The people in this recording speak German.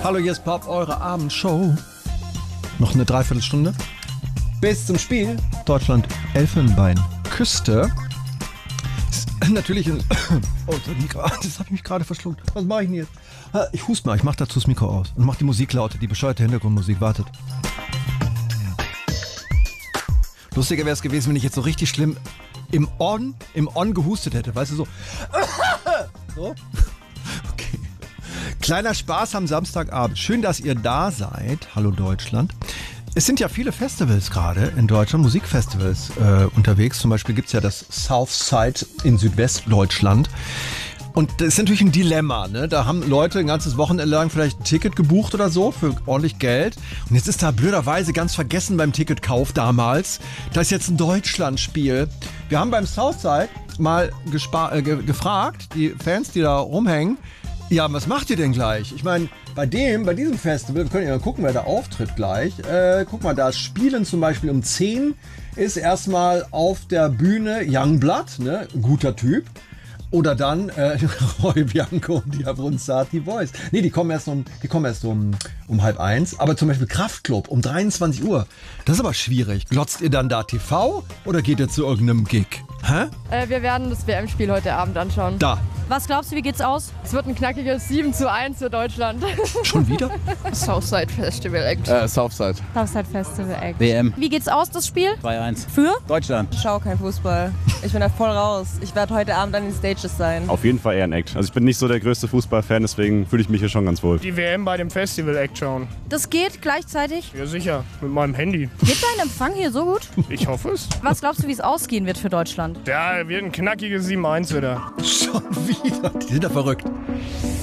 Hallo, hier ist Pop, eure Abendshow. Noch eine Dreiviertelstunde. Bis zum Spiel. Deutschland, Elfenbeinküste. Natürlich. Oh, das habe ich mich gerade verschluckt. Was mache ich denn jetzt? Ich huste mal, ich mache dazu das Mikro aus. Und mache die Musik lauter, die bescheuerte Hintergrundmusik. Wartet. Lustiger wäre es gewesen, wenn ich jetzt so richtig schlimm im On gehustet hätte. Weißt du, so. So. Okay. Kleiner Spaß am Samstagabend. Schön, dass ihr da seid. Hallo Deutschland. Es sind ja viele Festivals gerade in Deutschland, Musikfestivals unterwegs. Zum Beispiel gibt es ja das Southside in Südwestdeutschland. Und das ist natürlich ein Dilemma, ne? Da haben Leute ein ganzes Wochenende lang vielleicht ein Ticket gebucht oder so für ordentlich Geld. Und jetzt ist da blöderweise ganz vergessen beim Ticketkauf damals, da ist jetzt ein Deutschlandspiel. Wir haben beim Southside mal gefragt, die Fans, die da rumhängen, ja, was macht ihr denn gleich? Ich meine, bei diesem Festival, wir können ja mal gucken, wer da auftritt gleich. Guck mal, da Spielen zum Beispiel um 10 ist erstmal auf der Bühne Youngblood, ne? Guter Typ. Oder dann Roy Bianco und die Abronzati Boys. Nee, die kommen erst um 12:30. Aber zum Beispiel Kraftklub um 23 Uhr. Das ist aber schwierig. Glotzt ihr dann da TV oder geht ihr zu irgendeinem Gig? Hä? Wir werden das WM-Spiel heute Abend anschauen. Da. Was glaubst du, wie geht's aus? Es wird ein knackiges 7:1 für Deutschland. Schon wieder? Southside Festival Act. Southside. Southside Festival Act. WM. Wie geht's aus, das Spiel? 2-1. Für? Deutschland. Ich schaue kein Fußball. Ich bin da voll raus. Ich werde heute Abend an den Stages sein. Auf jeden Fall eher ein Act. Also ich bin nicht so der größte Fußballfan, deswegen fühle ich mich hier schon ganz wohl. Die WM bei dem Festival Act schauen. Das geht gleichzeitig? Ja sicher, mit meinem Handy. Geht dein Empfang hier so gut? Ich hoffe es. Was glaubst du, wie es ausgehen wird für Deutschland? Ja, wird ein knackiges 7:1 wieder. Schon wieder. Die sind da verrückt.